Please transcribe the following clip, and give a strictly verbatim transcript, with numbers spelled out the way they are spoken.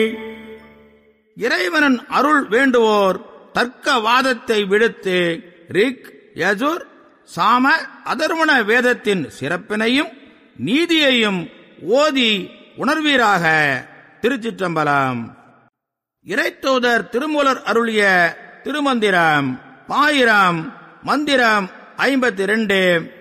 இறைவனின் அருள் வேண்டுவோர் தர்க்கவாதத்தை விடுத்து ரிக், யஜுர், சாம, அதர்வண வேதத்தின் சிறப்பினையும் நீதியையும் ஓதி உணர்வீராக. திருச்சிற்றம்பலம். இறைத்தூதர் திருமூலர் அருளிய திருமந்திரம் பாயிரம் மந்திரம் ஐம்பத்தி இரண்டு.